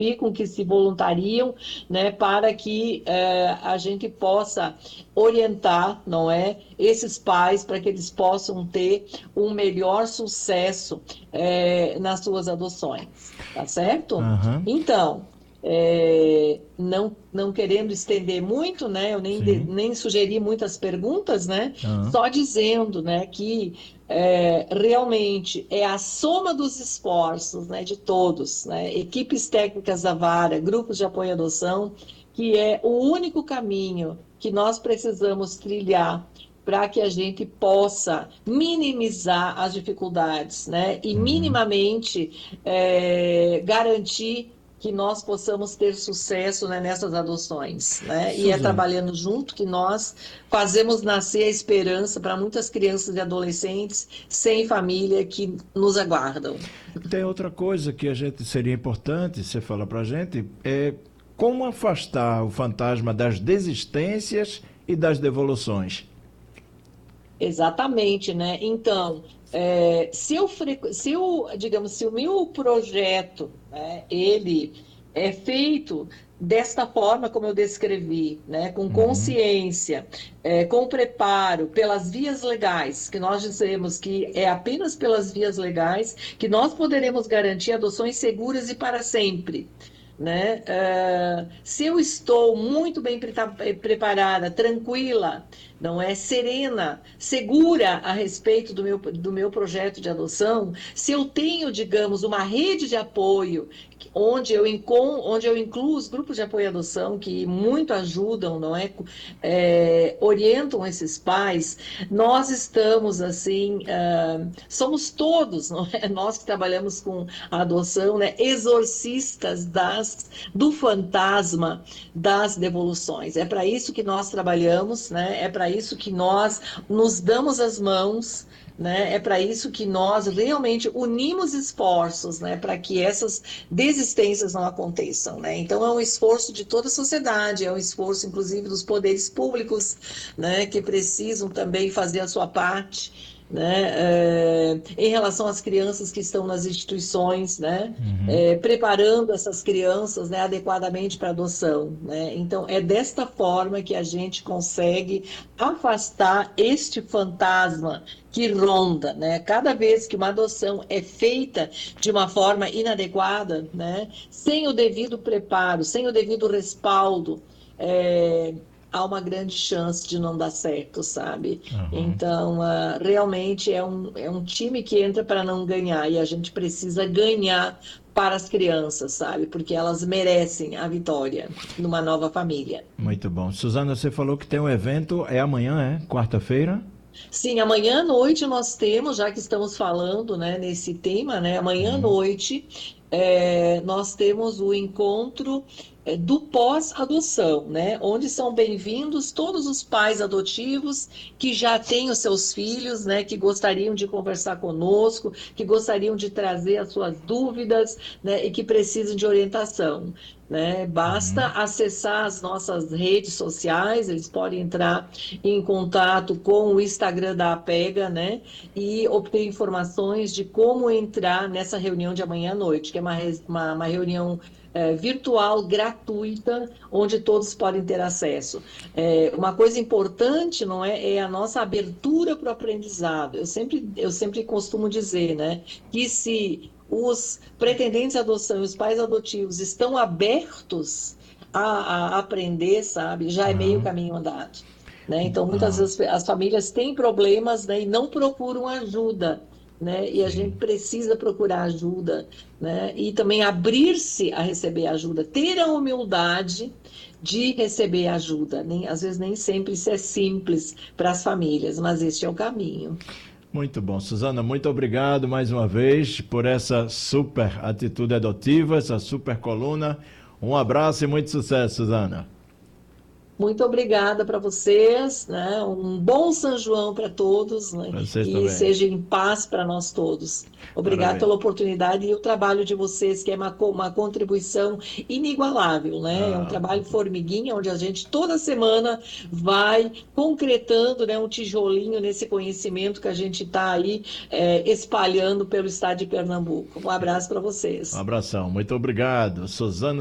ficam, que se voluntariam, né, para que a gente possa orientar, não é, esses pais para que eles possam ter um melhor sucesso nas suas adoções, tá certo? Aham, Então, não querendo estender muito, né, eu sim. nem sugeri muitas perguntas, né, Aham, só dizendo, né, que realmente é a soma dos esforços, né, de todos, né, equipes técnicas da vara, grupos de apoio à adoção, que é o único caminho que nós precisamos trilhar para que a gente possa minimizar as dificuldades, né, e uhum, minimamente garantir que nós possamos ter sucesso, né, nessas adoções, né? E é Suzana, trabalhando junto que nós fazemos nascer a esperança para muitas crianças e adolescentes sem família que nos aguardam. tem outra coisa que a gente seria importante você falar pra gente, é como afastar o fantasma das desistências e das devoluções. Exatamente, né? Então, digamos, se o meu projeto, né, ele é feito desta forma como eu descrevi, né, com Uhum, consciência, com preparo, pelas vias legais, que nós dizemos que é apenas pelas vias legais que nós poderemos garantir adoções seguras e para sempre. Né? Se eu estou muito bem preparada, tranquila, não é serena, segura a respeito do meu projeto de adoção, se eu tenho, digamos, uma rede de apoio onde eu incluo os grupos de apoio à adoção que muito ajudam, não é, orientam esses pais, nós estamos assim, somos todos, não é? Nós que trabalhamos com a adoção, né, exorcistas do fantasma das devoluções. É para isso que nós trabalhamos, né? É para isso que nós nos damos as mãos, né? É para isso que nós realmente unimos esforços, né? Para que essas desistências não aconteçam, né? Então é um esforço de toda a sociedade, é um esforço inclusive dos poderes públicos, né? Que precisam também fazer a sua parte, né, em relação às crianças que estão nas instituições, né, uhum. preparando essas crianças, né, adequadamente para adoção, né? Então é desta forma que a gente consegue afastar este fantasma que ronda, né? Cada vez que uma adoção é feita de uma forma inadequada, né, sem o devido preparo, sem o devido respaldo, é, há uma grande chance de não dar certo, sabe? Aham. Então, realmente é um time que entra para não ganhar e a gente precisa ganhar para as crianças, sabe? Porque elas merecem a vitória numa nova família. Muito bom. Suzana, você falou que tem um evento, é amanhã, é? Quarta-feira? Sim, amanhã à noite nós temos, já que estamos falando, né, nesse tema, né, amanhã à Uhum. noite nós temos o encontro do pós-adoção, né, onde são bem-vindos todos os pais adotivos que já têm os seus filhos, né, que gostariam de conversar conosco, que gostariam de trazer as suas dúvidas, né, e que precisam de orientação. Né? Basta Uhum. acessar as nossas redes sociais, eles podem entrar em contato com o Instagram da APEGA, né? E obter informações de como entrar nessa reunião de amanhã à noite, que é uma reunião virtual gratuita, onde todos podem ter acesso. Uma coisa importante, não é, é a nossa abertura para o aprendizado. Eu sempre costumo dizer, né, que se os pretendentes à adoção e os pais adotivos estão abertos a aprender, sabe, já é meio Aham. caminho andado. Né? Então, muitas Ah, vezes as famílias têm problemas, né, e não procuram ajuda, né? E a sim. gente precisa procurar ajuda, né? E também abrir-se a receber ajuda, ter a humildade de receber ajuda. Às vezes nem sempre isso é simples para as famílias, mas este é o caminho. Muito bom. Suzana, muito obrigado mais uma vez por essa super atitude adotiva, essa super coluna. Um abraço e muito sucesso, Suzana. Muito obrigada para vocês, né? Um bom São João para todos, né? Para vocês E também. seja em paz para nós todos. Obrigada Maravilha. pela oportunidade e o trabalho de vocês, que é uma contribuição inigualável, né? É um Ah, trabalho formiguinha, onde a gente toda semana vai concretando, né, um tijolinho nesse conhecimento que a gente está aí espalhando pelo estado de Pernambuco. Um abraço para um vocês. abração. Muito obrigado. Suzana